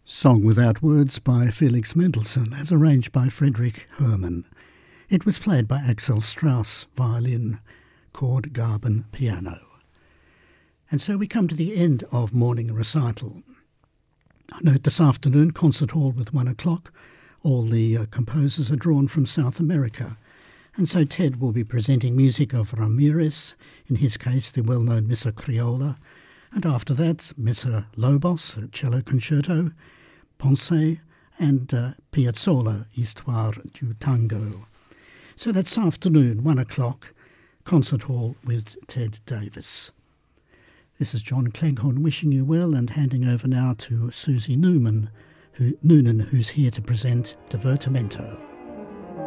Song Without Words by Felix Mendelssohn, as arranged by Frederick Herrmann. It was played by Axel Strauss, violin, Cord Garben, piano. And so we come to the end of morning recital. I note this afternoon, concert hall with 1 o'clock. All the composers are drawn from South America. And so Ted will be presenting music of Ramirez, in his case the well-known Missa Criolla, and after that Missa Lobos, a cello concerto, Ponce, and Piazzolla, Histoire du Tango. So that's afternoon, 1 o'clock, concert hall with Ted Davis. This is John Cleghorn wishing you well and handing over now to Susie Noonan, who's here to present Divertimento.